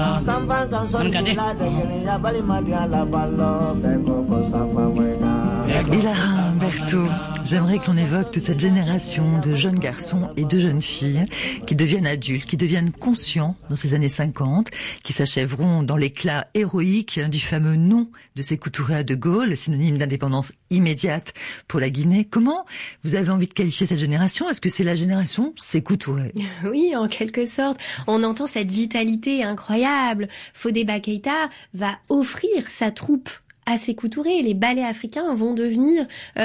Lara Humberto, j'aimerais que l'on évoque toute cette génération de jeunes garçons et de jeunes filles qui deviennent adultes, qui deviennent conscients dans ces années 50, qui s'achèveront dans l'éclat héroïque du fameux nom de Sékou Touré à De Gaulle, synonyme d'indépendance immédiate pour la Guinée. Comment vous avez envie de qualifier cette génération? Est-ce que c'est la génération Sékou Touré? Oui, en quelque sorte. On entend cette vitalité incroyable. Fodéba Keïta va offrir sa troupe à Sékou Touré. Les ballets africains vont devenir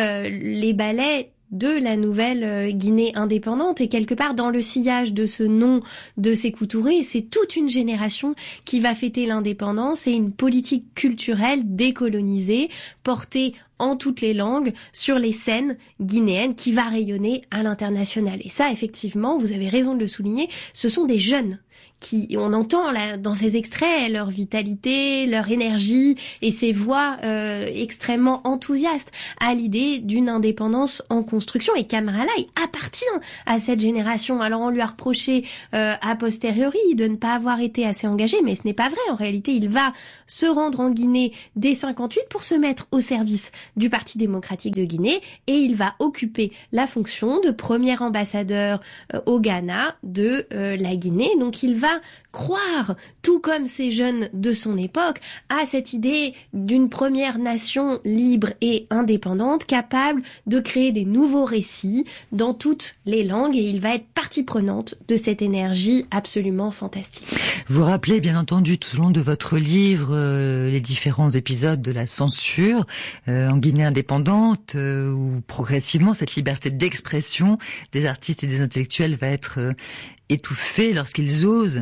les ballets de la nouvelle Guinée indépendante, et quelque part dans le sillage de ce nom de Sékou Touré, c'est toute une génération qui va fêter l'indépendance et une politique culturelle décolonisée portée en toutes les langues sur les scènes guinéennes qui va rayonner à l'international. Et ça, effectivement, vous avez raison de le souligner, ce sont des jeunes qui, on entend là dans ces extraits leur vitalité, leur énergie et ces voix extrêmement enthousiastes à l'idée d'une indépendance en construction. Et Camara Lai appartient à cette génération. Alors on lui a reproché a posteriori de ne pas avoir été assez engagé, mais ce n'est pas vrai. En réalité, il va se rendre en Guinée dès 58 pour se mettre au service du Parti démocratique de Guinée, et il va occuper la fonction de premier ambassadeur au Ghana de la Guinée. Donc il va croire, tout comme ces jeunes de son époque, à cette idée d'une première nation libre et indépendante, capable de créer des nouveaux récits dans toutes les langues, et il va être partie prenante de cette énergie absolument fantastique. Vous rappelez bien entendu tout au long de votre livre les différents épisodes de la censure en Guinée indépendante, où progressivement cette liberté d'expression des artistes et des intellectuels va être étouffée lorsqu'ils osent,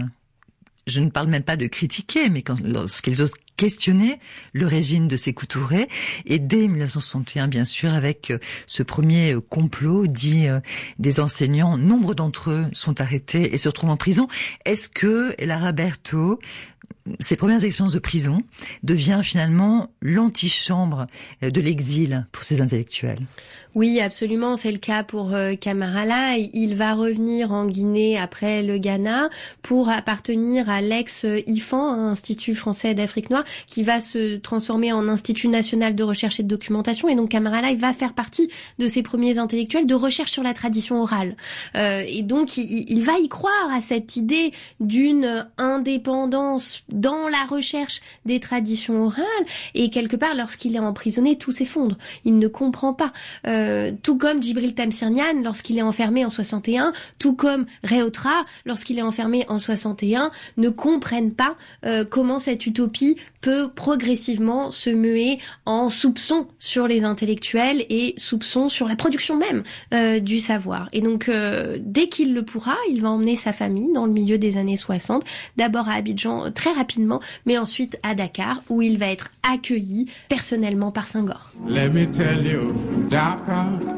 je ne parle même pas de critiquer, mais lorsqu'ils osent questionner le régime de Sékou Touré. Et dès 1961, bien sûr, avec ce premier complot dit des enseignants, nombre d'entre eux sont arrêtés et se retrouvent en prison. Est-ce que Lara Humberto, ses premières expériences de prison, devient finalement l'antichambre de l'exil pour ces intellectuels? Oui, absolument, c'est le cas pour Camara Lai. Il va revenir en Guinée après le Ghana pour appartenir à l'ex-IFAN, Institut français d'Afrique noire, qui va se transformer en Institut national de recherche et de documentation. Et donc Camara Lai va faire partie de ces premiers intellectuels de recherche sur la tradition orale. Et donc il va y croire à cette idée d'une indépendance dans la recherche des traditions orales. Et quelque part, lorsqu'il est emprisonné, tout s'effondre. Il ne comprend pas. Tout comme Djibril Tamsir-Niane lorsqu'il est enfermé en 61, tout comme Réautra lorsqu'il est enfermé en 61, ne comprennent pas comment cette utopie peut progressivement se muer en soupçon sur les intellectuels et soupçon sur la production même du savoir. Et donc, dès qu'il le pourra, il va emmener sa famille dans le milieu des années 60, d'abord à Abidjan très rapidement, mais ensuite à Dakar, où il va être accueilli personnellement par Senghor.